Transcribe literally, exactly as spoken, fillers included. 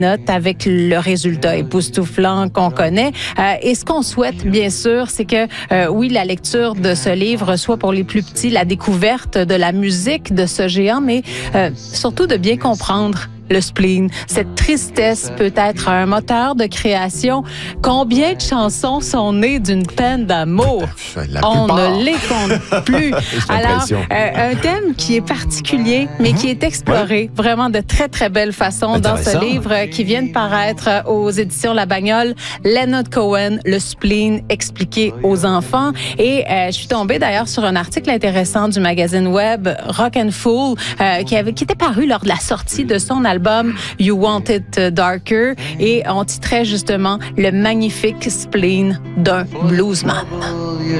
note avec le résultat époustouflant qu'on connaît. Euh, et ce qu'on souhaite, bien sûr, c'est que, euh, oui, la lecture de ce livre soit pour les plus petits la découverte de la musique de ce géant, mais euh, surtout de bien comprendre le spleen. Cette tristesse peut être un moteur de création. Combien de chansons sont nées d'une peine d'amour? La On plupart. ne les compte plus. Alors, euh, un thème qui est particulier, mais mm-hmm. qui est exploré ouais. vraiment de très, très belle façon dans ce livre qui vient de paraître aux éditions La Bagnole. Leonard Cohen, le spleen expliqué aux enfants. Et euh, je suis tombée d'ailleurs sur un article intéressant du magazine web Rock and Fool euh, qui, avait, qui était paru lors de la sortie de son album You Want It Darker, et on titrait justement le magnifique spleen d'un bluesman.